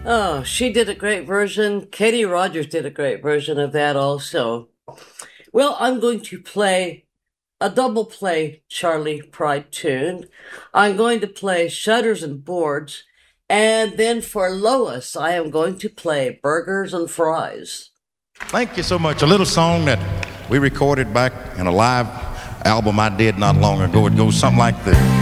Oh, she did a great version. Katie Rogers did a great version of that also. Well, I'm going to play a double play Charlie Pride tune. I'm going to play Shutters and Boards. And then for Lois, I am going to play Burgers and Fries. Thank you so much. A little song that we recorded back in a live album I did not long ago. It goes something like this.